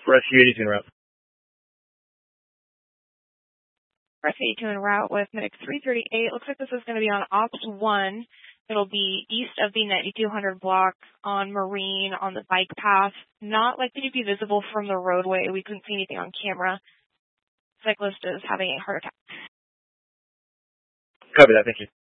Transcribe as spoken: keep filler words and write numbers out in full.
Rescue eighty-two en route. Rescue eighty-two en route with Medic three thirty-eight. Looks like this is going to be on Ops one. It'll be east of the ninety-two hundred block on Marine on the bike path. Not likely to be visible from the roadway. We couldn't see anything on camera. Cyclist is having a heart attack. Copy that. Thank you.